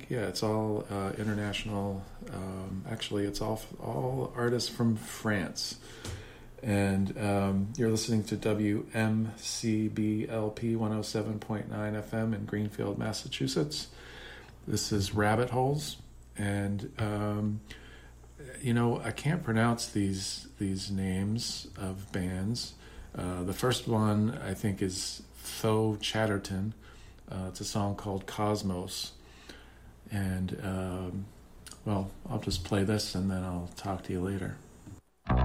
Yeah, it's all international. Actually, it's all artists from France. And you're listening to WMCBLP 107.9 FM in Greenfield, Massachusetts. This is Rabbit Holes. And, I can't pronounce these names of bands. The first one, I think, is Faux Chatterton. It's a song called Cosmos. And, I'll just play this and then I'll talk to you later.